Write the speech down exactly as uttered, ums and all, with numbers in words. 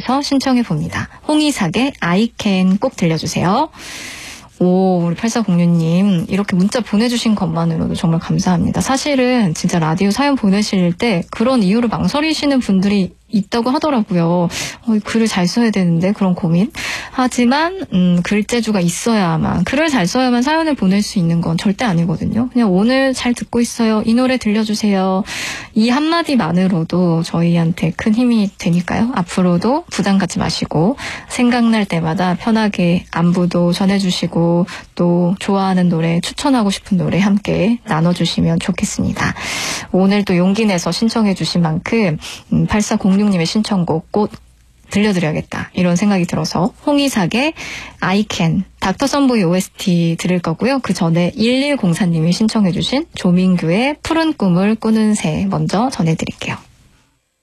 님께서 신청해 봅니다. 홍이삭의 I can 꼭 들려주세요. 오, 우리 팔사공육 님 이렇게 문자 보내주신 것만으로도 정말 감사합니다. 사실은 진짜 라디오 사연 보내실 때 그런 이유로 망설이시는 분들이 있다고 하더라고요. 어, 글을 잘 써야 되는데 그런 고민. 하지만 음, 글재주가 있어야만, 글을 잘 써야만 사연을 보낼 수 있는 건 절대 아니거든요. 그냥 오늘 잘 듣고 있어요. 이 노래 들려주세요. 이 한마디만으로도 저희한테 큰 힘이 되니까요. 앞으로도 부담 갖지 마시고 생각날 때마다 편하게 안부도 전해주시고 또 좋아하는 노래, 추천하고 싶은 노래 함께 나눠주시면 좋겠습니다. 오늘 또 용기 내서 신청해 주신 만큼 음, 팔사공육 님의 신청곡 꼭 들려드려야겠다 이런 생각이 들어서 홍이삭의 I can, 닥터 선보이 오에스티 들을 거고요. 그 전에 일일공사 님이 신청해 주신 조민규의 푸른 꿈을 꾸는 새 먼저 전해드릴게요.